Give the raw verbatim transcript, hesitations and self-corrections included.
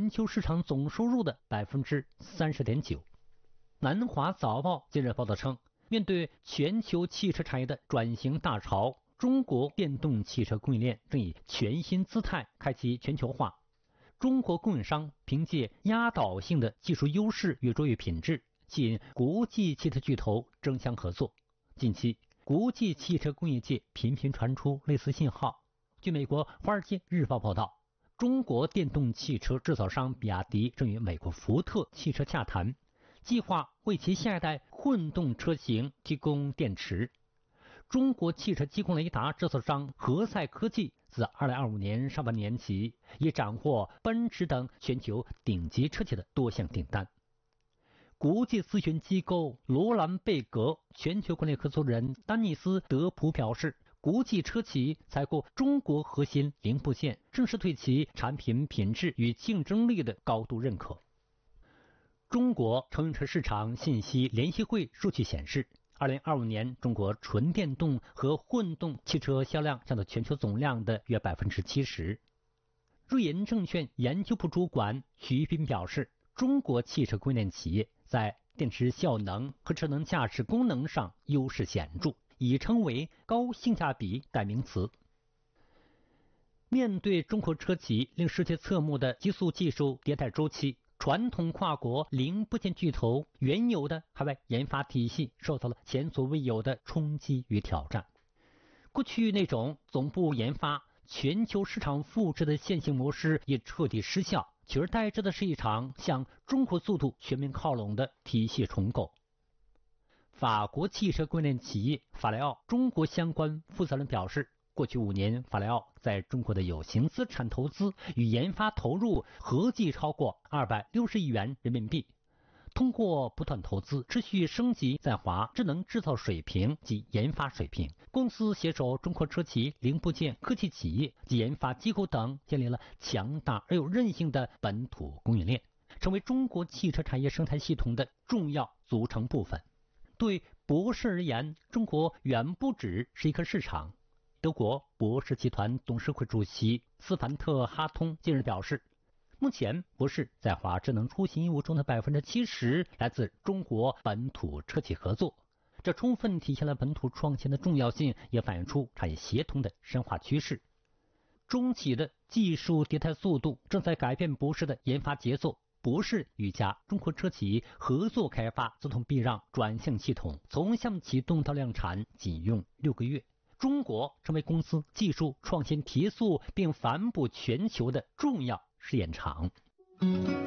全球市场总收入的 百分之三十点九。 南华早报近日报道称，面对全球汽车产业的转型大潮，中国电动汽车供应链正以全新姿态开启全球化。中国供应商凭借压倒性的技术优势与卓越品质，吸引国际汽车巨头争相合作。近期，国际汽车工业界频频传出类似信号。据美国《华尔街日报》报道，中国电动汽车制造商比亚迪正与美国福特汽车洽谈，计划为其下一代混动车型提供电池。中国汽车激光雷达制造商和赛科技自二零二五年上半年起，已斩获奔驰等全球顶级车企的多项订单。国际咨询机构罗兰贝格全球管理合作人丹尼斯·德普表示，国际车企采购中国核心零部件，正是对其产品品质与竞争力的高度认可。中国乘用车市场信息联席会数据显示，二零二五年中国纯电动和混动汽车销量占到全球总量的约 百分之七十。 瑞银证券研究部主管徐斌表示，中国汽车供应链企业在电池效能和智能驾驶功能上优势显著，已成为高性价比代名词。面对中国车企令世界侧目的极速技术迭代周期，传统跨国零部件巨头原有的海外研发体系受到了前所未有的冲击与挑战。过去那种总部研发、全球市场复制的线性模式也彻底失效，取而代之的是一场向中国速度全面靠拢的体系重构。法国汽车供应链企业法莱奥中国相关负责人表示，过去五年，法莱奥在中国的有形资产投资与研发投入合计超过二百六十亿元人民币。通过不断投资，持续升级在华智能制造水平及研发水平，公司携手中国车企、零部件科技企业及研发机构等，建立了强大而有韧性的本土供应链，成为中国汽车产业生态系统的重要组成部分。对博世而言，中国远不只是一个市场。德国博世集团董事会主席斯凡特·哈通近日表示，目前博世在华智能出行业务中的 百分之七十 来自中国本土车企合作，这充分体现了本土创新的重要性，也反映出产业协同的深化趋势。中企的技术迭代速度正在改变博世的研发节奏。博世与家中国车企合作开发自动避让转向系统，从项目启动到量产仅用六个月。中国成为公司技术创新提速并反哺全球的重要试验场。